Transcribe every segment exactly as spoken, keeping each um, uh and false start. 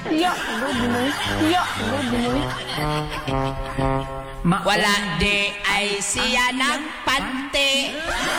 Ya, good mo. Ya, good mo. Ma- Wala di ay siya nagpanti.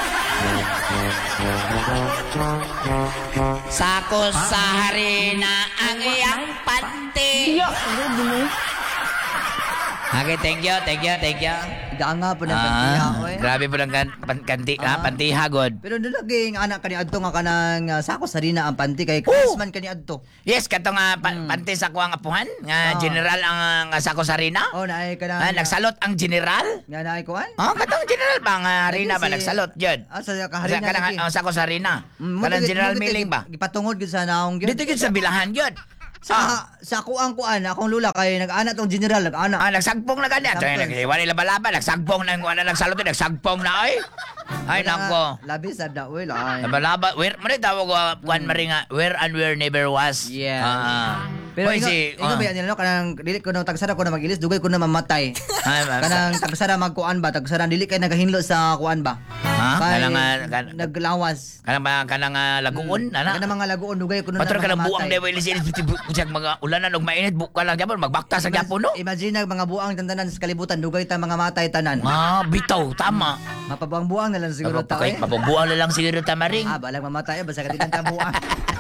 Sako sa harina ang iyang panti. Ya, good mo. Okay, thank you, thank you, thank you. Danga po ng kantiha ko eh. Grabe po ng kan- pan- kanti, ah, Ah. pantiha, God. Pero doon laging anak kani adto nga kanang uh, sako sa rina ang panti kay Christmas kani adto. Yes, kato nga pa- Hmm. panti sa kuwang apuhan, nga Ah. general ang uh, nga sako sa harina. Oh, naay kanang Ah, nagsalot ang general. nga naay kuan. Oh, katong general ba nga harina ba Lagi si- nagsalot jud? Ah, sa Sa kaharina kanang lagi. uh, sako sa harina. Mm, Kanang mo- general mo- milling ba? Gipatungod gid sa naong gyud. Dito gyud sa bilahan jud. Sa sa kuang kuan akong lula kay nag-ana tong general nag-ana. Ah, nagsagpong na ganyan. So, Samples. nagsiwali laba-laba, nagsagpong na yung ano, nagsalot, nagsagpong na, ay. Ay, Wala, nako. Labi sa daoy la. Laba-laba, where, mo tawag ko, kuan maringa, where and where never was. Yes. Ah. Pero Oy, ino, si, ino ah. ba yan no kanang dili ko no tagsara ko na magilis dugay ko na mamatay. Ay, ma- Kanang tagsara magkuan ba tagsara dili kay nagahinlo sa kuan ba. Ha? Kay Kanang, ah, kan- naglawas. Kanang ba, kanang uh, laguon, ana? Kanang mga laguon dugay ko na Patro ka ng buang mamatay. dewa ilis ilis busag mga ulanan og mainit buka lang Japon magbakta sa Japon no. Imagine mga buang tantanan sa kalibutan dugay ta mga matay tanan. Ah, bitaw tama. Mapabuang-buang na lang siguro ta Papakay eh. papabuang na lang siguro tamaring. Ah, balang mamatay basta katinan ta buang.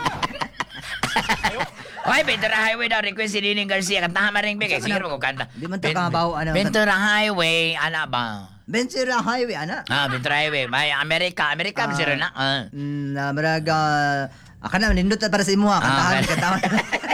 Oy, Ventura Highway daw request si Nining Garcia kanta maring bigay siguro ko kanta. Di man to kabaw, ano. Ventura Highway ana ba? Ventura Highway ana. Ah, Ventura Highway, may America, America Ah. uh, na. Ah. Mm, na maraga aka na nindot para sa imo ha kantahan Ah, kantahan.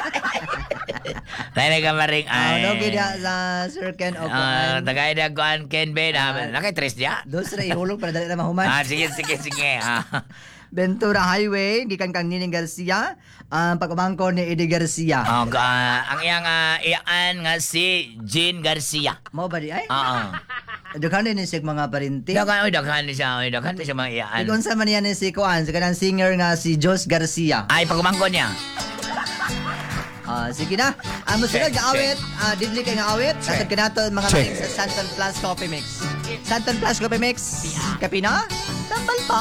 Tayo na ka maring Ah, ay. no gid sa Sir Ken o Ah, kuan. tagay na kuan Ken Ben. Ah. Nakay tres dia. Dos ra ihulog para dali na mahuman. Ah, sige sige sige. Ah. Ventura Highway gikan kang Nining Garcia, ang pagkumangko ni Eddie Garcia. Oh, ga- ang iyang uh, iyaan nga si Jean Garcia. Mao ba di ay? Oo. Daghan din sig mga parinti. Daghan oy daghan ni siya, oy daghan ni siya mga iyaan. Kung sa man yan si kuan, sa kanang singer nga si Jos Garcia. Ay pagkumangko niya. Ah, sige na. Ang musunod Check, nga awit, ah, dibli kay nga awit. Sa kanato mga Check. mating sa Santon Plus Coffee Mix. Santon Plus Coffee Mix. Kapina? Tambal pa.